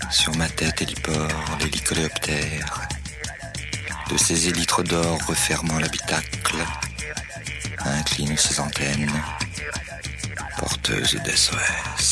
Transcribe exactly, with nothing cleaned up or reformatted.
Sur ma tête hélipore, l'hélicoléoptère, de ses élytres d'or refermant l'habitacle, incline ses antennes, porteuse d'S O S.